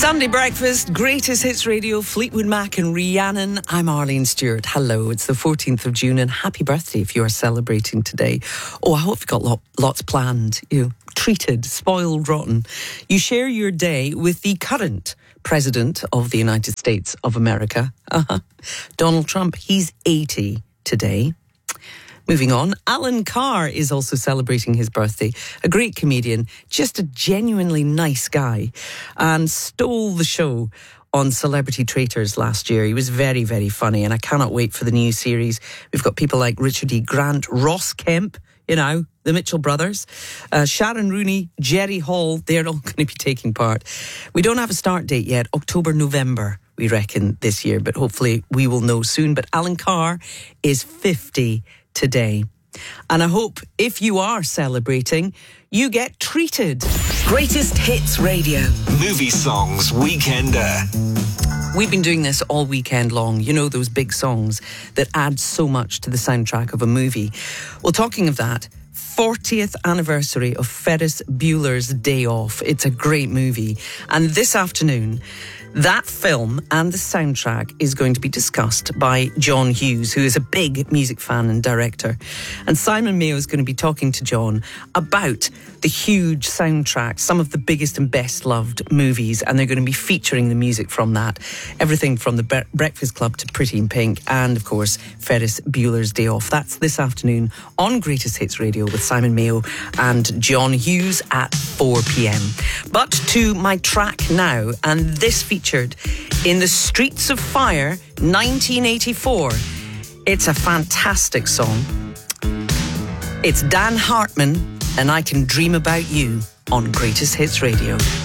Sunday breakfast, Greatest Hits Radio, Fleetwood Mac and Rhiannon. I'm Arlene Stewart. Hello, it's the 14th of June and happy birthday if you are celebrating today. Oh, I hope you've got lots planned. You know, treated, spoiled, rotten. You share your day with the current President of the United States of America, Donald Trump. He's 80 today. Moving on, Alan Carr is also celebrating his birthday. A great comedian, just a genuinely nice guy, and stole the show on Celebrity Traitors last year. He was very, very funny, and I cannot wait for the new series. We've got people like Richard E. Grant, Ross Kemp, you know, the Mitchell brothers, Sharon Rooney, Jerry Hall. They're all going to be taking part. We don't have a start date yet, October, November, we reckon, this year, but hopefully we will know soon. But Alan Carr is 50 today. And I hope if you are celebrating, you get treated. Greatest Hits Radio. Movie Songs Weekender. We've been doing this all weekend long. You know, those big songs that add so much to the soundtrack of a movie. Well, talking of that, 40th anniversary of Ferris Bueller's Day Off. It's a great movie. And this afternoon, that film and the soundtrack is going to be discussed by John Hughes, who is a big music fan and director. And Simon Mayo is going to be talking to John about the huge soundtrack, some of the biggest and best loved movies, and they're going to be featuring the music from that. Everything from the Breakfast Club to Pretty in Pink and, of course, Ferris Bueller's Day Off. That's this afternoon on Greatest Hits Radio with Simon Mayo and John Hughes at 4 p.m. But to my track now, and this featured in The Streets of Fire, 1984. It's a fantastic song. It's Dan Hartman and I Can Dream About You on Greatest Hits Radio.